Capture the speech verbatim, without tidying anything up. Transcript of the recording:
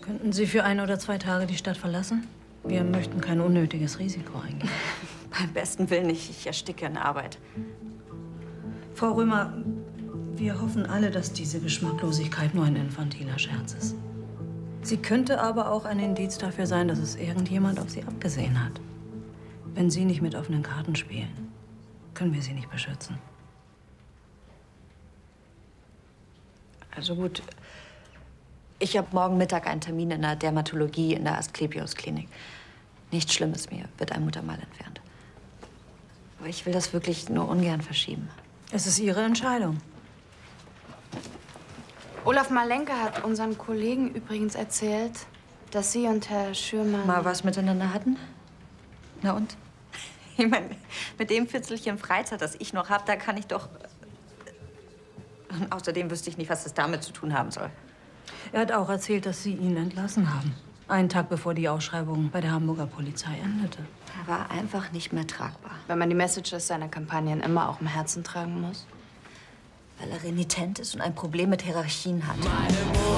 Könnten Sie für ein oder zwei Tage die Stadt verlassen? Wir möchten kein unnötiges Risiko eingehen. Beim besten Willen nicht. Ich ersticke in Arbeit. Frau Römer, wir hoffen alle, dass diese Geschmacklosigkeit nur ein infantiler Scherz ist. Sie könnte aber auch ein Indiz dafür sein, dass es irgendjemand auf Sie abgesehen hat. Wenn Sie nicht mit offenen Karten spielen, können wir Sie nicht beschützen. Also gut. Ich habe morgen Mittag einen Termin in der Dermatologie in der Asklepios-Klinik. Nichts Schlimmes, mir wird ein Muttermal entfernt. Aber ich will das wirklich nur ungern verschieben. Es ist Ihre Entscheidung. Olaf Malenke hat unseren Kollegen übrigens erzählt, dass Sie und Herr Schürmann mal was miteinander hatten? Na und? Ich meine, mit dem Fitzelchen Freizeit, das ich noch habe, da kann ich doch... Und außerdem wüsste ich nicht, was das damit zu tun haben soll. Er hat auch erzählt, dass Sie ihn entlassen haben. Einen Tag bevor die Ausschreibung bei der Hamburger Polizei endete. Er war einfach nicht mehr tragbar. Wenn man die Messages seiner Kampagnen immer auch im Herzen tragen muss? Weil er renitent ist und ein Problem mit Hierarchien hat.